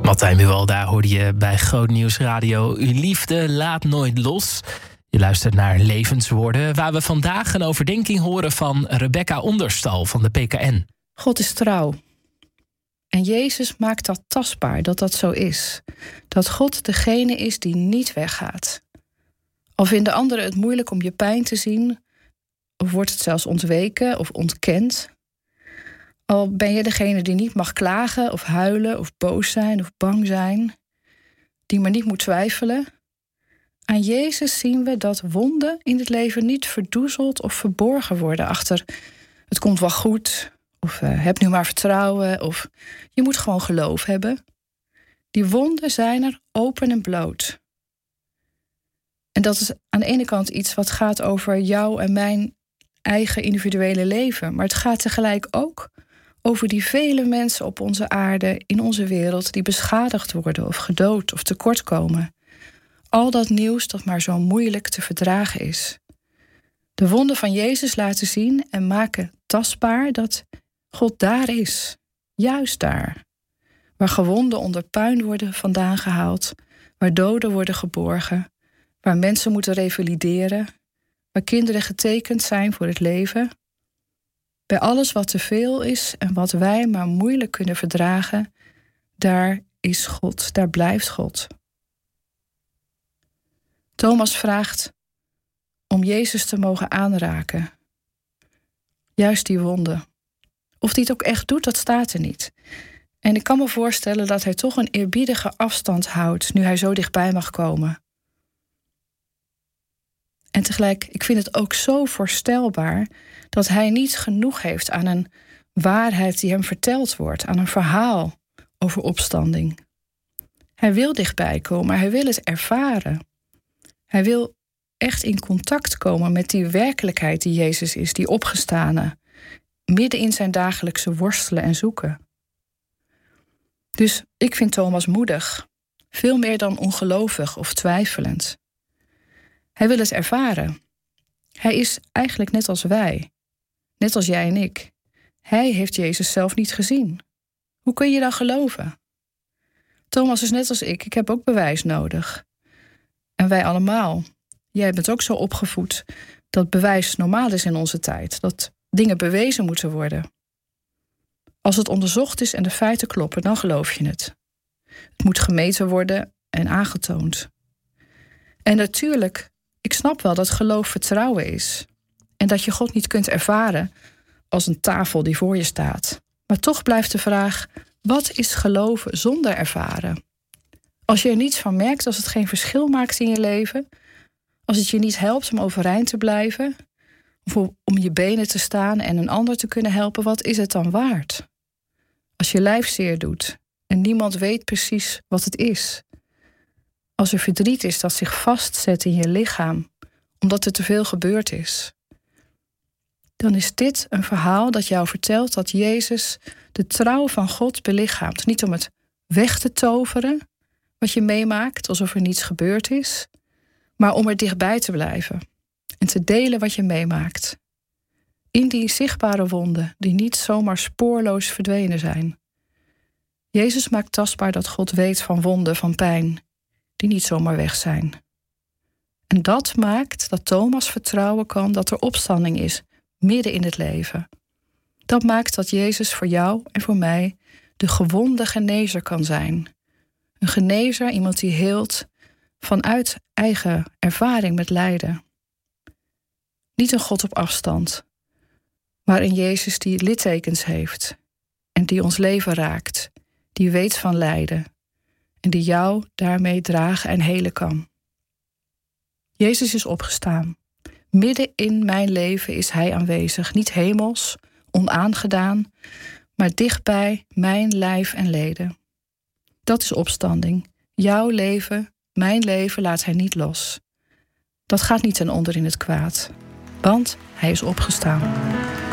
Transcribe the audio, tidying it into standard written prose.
Martijn Buwalda hoorde je bij Groot Nieuws Radio. Uw liefde laat nooit los. Je luistert naar Levenswoorden, waar we vandaag een overdenking horen van Rebecca Onderstal van de PKN. God is trouw. En Jezus maakt dat tastbaar, dat zo is. Dat God degene is die niet weggaat. Al vinden anderen het moeilijk om je pijn te zien, of wordt het zelfs ontweken of ontkend. Al ben je degene die niet mag klagen of huilen of boos zijn of bang zijn, die maar niet moet twijfelen. Aan Jezus zien we dat wonden in het leven niet verdoezeld of verborgen worden achter het komt wel goed, of heb nu maar vertrouwen, of je moet gewoon geloof hebben. Die wonden zijn er open en bloot. En dat is aan de ene kant iets wat gaat over jou en mijn eigen individuele leven, maar het gaat tegelijk ook over die vele mensen op onze aarde, in onze wereld, die beschadigd worden of gedood of tekortkomen. Al dat nieuws dat maar zo moeilijk te verdragen is. De wonden van Jezus laten zien en maken tastbaar dat God daar is. Juist daar. Waar gewonden onder puin worden vandaan gehaald. Waar doden worden geborgen. Waar mensen moeten revalideren. Waar kinderen getekend zijn voor het leven. Bij alles wat te veel is en wat wij maar moeilijk kunnen verdragen, daar is God, daar blijft God. Thomas vraagt om Jezus te mogen aanraken. Juist die wonden. Of hij het ook echt doet, dat staat er niet. En ik kan me voorstellen dat hij toch een eerbiedige afstand houdt nu hij zo dichtbij mag komen. En tegelijk, ik vind het ook zo voorstelbaar dat hij niet genoeg heeft aan een waarheid die hem verteld wordt, aan een verhaal over opstanding. Hij wil dichtbij komen, hij wil het ervaren. Hij wil echt in contact komen met die werkelijkheid die Jezus is, die opgestane, midden in zijn dagelijkse worstelen en zoeken. Dus ik vind Thomas moedig, veel meer dan ongelovig of twijfelend. Hij wil het ervaren. Hij is eigenlijk net als wij, net als jij en ik. Hij heeft Jezus zelf niet gezien. Hoe kun je dan geloven? Thomas is net als ik heb ook bewijs nodig. En wij allemaal. Jij bent ook zo opgevoed dat bewijs normaal is in onze tijd. Dat dingen bewezen moeten worden. Als het onderzocht is en de feiten kloppen, dan geloof je het. Het moet gemeten worden en aangetoond. En natuurlijk, ik snap wel dat geloof vertrouwen is. En dat je God niet kunt ervaren als een tafel die voor je staat. Maar toch blijft de vraag, wat is geloven zonder ervaren? Als je er niets van merkt, als het geen verschil maakt in je leven, als het je niet helpt om overeind te blijven, of om je benen te staan en een ander te kunnen helpen, wat is het dan waard? Als je lijf zeer doet en niemand weet precies wat het is. Als er verdriet is dat zich vastzet in je lichaam, omdat er te veel gebeurd is. Dan is dit een verhaal dat jou vertelt dat Jezus de trouw van God belichaamt. Niet om het weg te toveren, wat je meemaakt, alsof er niets gebeurd is, maar om er dichtbij te blijven en te delen wat je meemaakt. In die zichtbare wonden die niet zomaar spoorloos verdwenen zijn. Jezus maakt tastbaar dat God weet van wonden, van pijn, die niet zomaar weg zijn. En dat maakt dat Thomas vertrouwen kan dat er opstanding is, midden in het leven. Dat maakt dat Jezus voor jou en voor mij de gewonde genezer kan zijn. Een genezer, iemand die heelt vanuit eigen ervaring met lijden. Niet een God op afstand, maar een Jezus die littekens heeft en die ons leven raakt, die weet van lijden en die jou daarmee dragen en helen kan. Jezus is opgestaan. Midden in mijn leven is hij aanwezig, niet hemels, onaangedaan, maar dichtbij mijn lijf en leden. Dat is opstanding. Jouw leven, mijn leven laat hij niet los. Dat gaat niet ten onder in het kwaad, want hij is opgestaan.